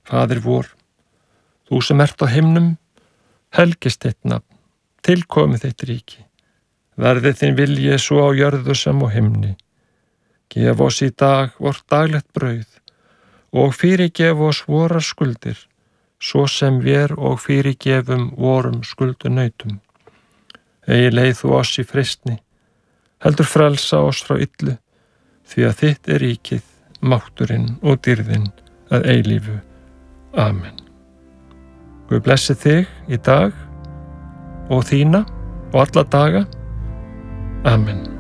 Faðir vor, þú sem ert á himnum, helgist þitt nafn, tilkomi þitt ríki. Verði þinn vilji svo á jörðu sem á himni. Gef oss í dag vort daglegt brauð og fyrirgef oss vorar skuldir, svo sem vér og fyrirgefum vorum skuldunautum. Eigi leið þú oss í freistni, heldur frelsa oss frá illu, því að þitt er ríkið, mátturinn og dýrðin að eilífu. Amen. Guð blessi þig í dag og þína og alla daga. Amen.